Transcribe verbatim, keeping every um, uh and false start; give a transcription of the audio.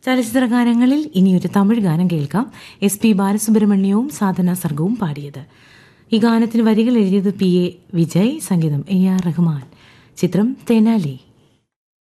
ചലച്ചിത്ര ഗാനങ്ങളിൽ ഇനിയൊരു തമിഴ് ഗാനം കേൾക്കാം. എസ് പി ബാലസുബ്രഹ്മണ്യവും സാധന സർഗവും പാടിയത്. ഈ ഗാനത്തിന് വരികൾ എഴുതിയത് പി എ വിജയ്, സംഗീതം എ ആർ റഹ്മാൻ. ചിത്രം തെനാലി.